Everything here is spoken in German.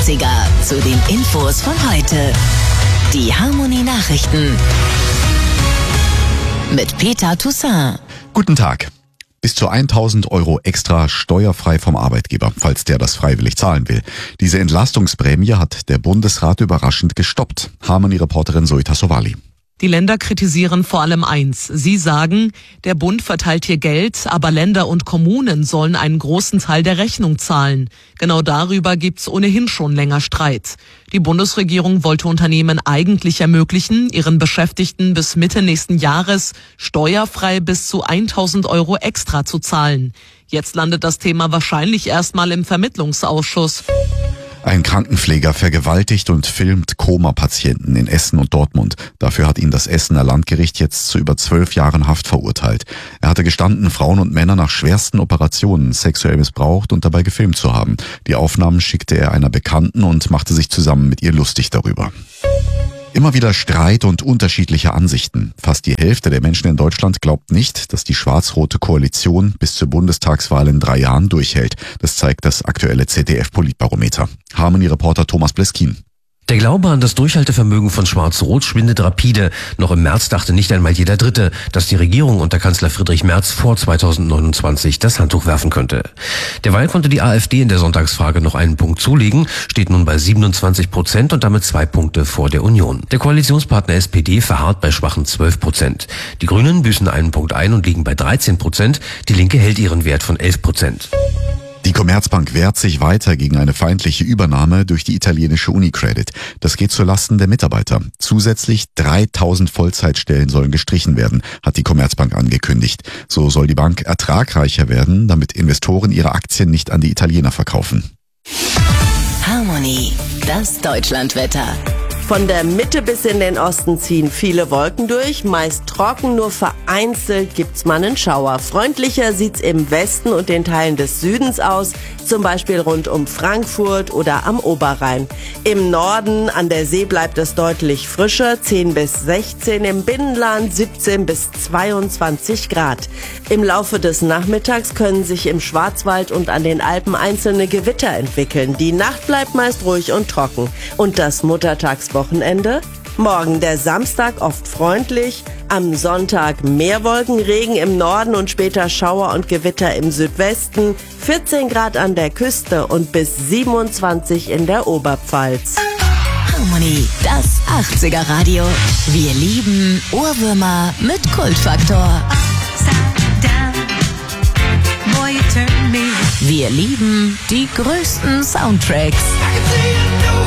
80er zu den Infos von heute. Die Harmony Nachrichten mit Peter Toussaint. Guten Tag. Bis zu 1.000 € extra steuerfrei vom Arbeitgeber, falls der das freiwillig zahlen will. Diese Entlastungsprämie hat der Bundesrat überraschend gestoppt. Harmony-Reporterin Zoita Sowali. Die Länder kritisieren vor allem eins. Sie sagen, der Bund verteilt hier Geld, aber Länder und Kommunen sollen einen großen Teil der Rechnung zahlen. Genau darüber gibt's ohnehin schon länger Streit. Die Bundesregierung wollte Unternehmen eigentlich ermöglichen, ihren Beschäftigten bis Mitte nächsten Jahres steuerfrei bis zu 1.000 € extra zu zahlen. Jetzt landet das Thema wahrscheinlich erstmal im Vermittlungsausschuss. Ein Krankenpfleger vergewaltigt und filmt Koma-Patienten in Essen und Dortmund. Dafür hat ihn das Essener Landgericht jetzt zu über 12 Jahren Haft verurteilt. Er hatte gestanden, Frauen und Männer nach schwersten Operationen sexuell missbraucht und dabei gefilmt zu haben. Die Aufnahmen schickte er einer Bekannten und machte sich zusammen mit ihr lustig darüber. Immer wieder Streit und unterschiedliche Ansichten. Fast die Hälfte der Menschen in Deutschland glaubt nicht, dass die schwarz-rote Koalition bis zur Bundestagswahl in 3 Jahren durchhält. Das zeigt das aktuelle ZDF-Politbarometer. Harmony-Reporter Thomas Bleskin. Der Glaube an das Durchhaltevermögen von Schwarz-Rot schwindet rapide. Noch im März dachte nicht einmal jeder Dritte, dass die Regierung unter Kanzler Friedrich Merz vor 2029 das Handtuch werfen könnte. Derweil konnte die AfD in der Sonntagsfrage noch einen Punkt zulegen, steht nun bei 27% und damit 2 Punkte vor der Union. Der Koalitionspartner SPD verharrt bei schwachen 12%. Die Grünen büßen einen Punkt ein und liegen bei 13%. Die Linke hält ihren Wert von 11%. Die Commerzbank wehrt sich weiter gegen eine feindliche Übernahme durch die italienische UniCredit. Das geht zulasten der Mitarbeiter. Zusätzlich 3.000 Vollzeitstellen sollen gestrichen werden, hat die Commerzbank angekündigt. So soll die Bank ertragreicher werden, damit Investoren ihre Aktien nicht an die Italiener verkaufen. Harmony, das Deutschlandwetter. Von der Mitte bis in den Osten ziehen viele Wolken durch, meist trocken, nur vereinzelt gibt's mal einen Schauer. Freundlicher sieht's im Westen und den Teilen des Südens aus, zum Beispiel rund um Frankfurt oder am Oberrhein. Im Norden an der See bleibt es deutlich frischer, 10 bis 16, im Binnenland 17 bis 22 Grad. Im Laufe des Nachmittags können sich im Schwarzwald und an den Alpen einzelne Gewitter entwickeln. Die Nacht bleibt meist ruhig und trocken. Und das Muttertagswochenende? Morgen der Samstag oft freundlich, am Sonntag mehr Wolkenregen im Norden und später Schauer und Gewitter im Südwesten, 14 Grad an der Küste und bis 27 in der Oberpfalz. Harmony, das 80er Radio. Wir lieben Ohrwürmer mit Kultfaktor. Wir lieben die größten Soundtracks.